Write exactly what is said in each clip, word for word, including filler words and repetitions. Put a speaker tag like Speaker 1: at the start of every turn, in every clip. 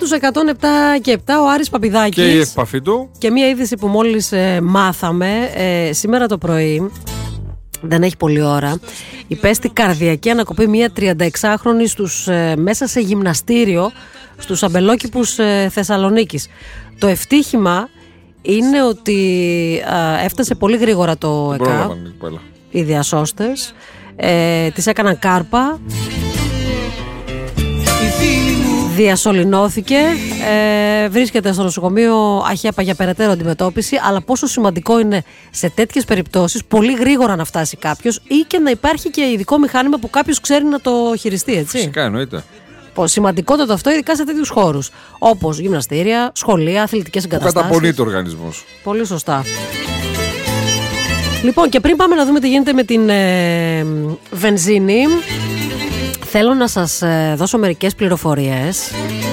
Speaker 1: τους εκατόν επτά και επτά ο Άρης Παπηδάκης.
Speaker 2: Και η επαφή του.
Speaker 1: Και μία είδηση που μόλις ε, μάθαμε ε, σήμερα το πρωί. Δεν έχει πολλή ώρα. Υπέστη καρδιακή ανακοπή μία τριανταεξάχρονη στους, ε, μέσα σε γυμναστήριο στους αμπελόκηπους ε, Θεσσαλονίκης. Το ευτύχημα είναι ότι ε, έφτασε πολύ γρήγορα το ΕΚΑ. Οι διασώστες ε, της έκαναν κάρπα. Διασωληνώθηκε, ε, βρίσκεται στο νοσοκομείο αχέπα για περαιτέρω αντιμετώπιση. Αλλά πόσο σημαντικό είναι σε τέτοιες περιπτώσεις πολύ γρήγορα να φτάσει κάποιος ή και να υπάρχει και ειδικό μηχάνημα που κάποιος ξέρει να το χειριστεί, έτσι.
Speaker 2: Φυσικά, εννοείται.
Speaker 1: Σημαντικότατο αυτό, ειδικά σε τέτοιους χώρους όπως γυμναστήρια, σχολεία, αθλητικές εγκαταστάσεις.
Speaker 2: Που καταπονείται ο οργανισμός.
Speaker 1: Πολύ σωστά. Λοιπόν, και πριν πάμε να δούμε τι γίνεται με την ε, βενζίνη, θέλω να σας ε, δώσω μερικές πληροφορίες.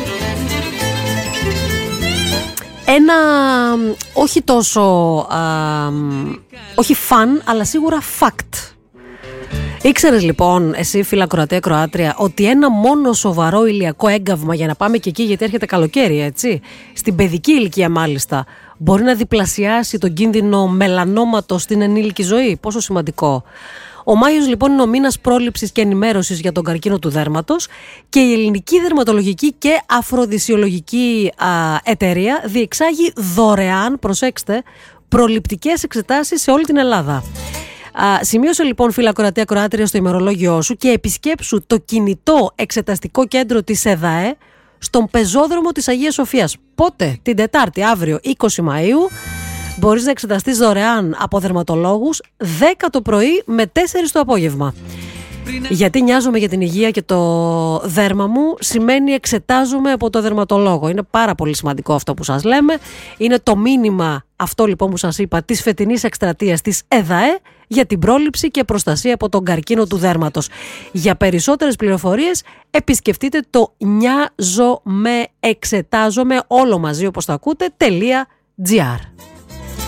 Speaker 1: Ένα όχι τόσο α, όχι φαν, αλλά σίγουρα fact. Ήξερες λοιπόν εσύ, φίλα Κροατία Κροάτρια, ότι ένα μόνο σοβαρό ηλιακό έγκαυμα, για να πάμε και εκεί γιατί έρχεται καλοκαίρι, έτσι, στην παιδική ηλικία μάλιστα, μπορεί να διπλασιάσει τον κίνδυνο μελανόματος στην ενήλικη ζωή? Πόσο σημαντικό. Ο Μάιος λοιπόν είναι ο μήνας πρόληψης και ενημέρωσης για τον καρκίνο του δέρματος και η Ελληνική Δερματολογική και Αφροδισιολογική α, Εταιρεία διεξάγει δωρεάν, προσέξτε, προληπτικές εξετάσεις σε όλη την Ελλάδα. Α, σημείωσε λοιπόν, φίλα Κροατία Κροάτρια, στο ημερολόγιό σου και επισκέψου το κινητό εξεταστικό κέντρο της ΕΔΑΕ στον πεζόδρομο της Αγίας Σοφίας. Πότε? Την Τετάρτη, αύριο είκοσι Μαΐου. Μπορείς να εξεταστείς δωρεάν από δερματολόγους δέκα το πρωί με τέσσερις το απόγευμα. Γιατί νοιάζομαι για την υγεία και το δέρμα μου σημαίνει εξετάζομαι από το δερματολόγο. Είναι πάρα πολύ σημαντικό αυτό που σας λέμε. Είναι το μήνυμα αυτό λοιπόν που σας είπα της φετινής εκστρατείας της ΕΔΑΕ για την πρόληψη και προστασία από τον καρκίνο του δέρματος. Για περισσότερες πληροφορίες επισκεφτείτε το νοιάζομαι, εξετάζομαι, όλο μαζί όπως το ακούτε, .gr.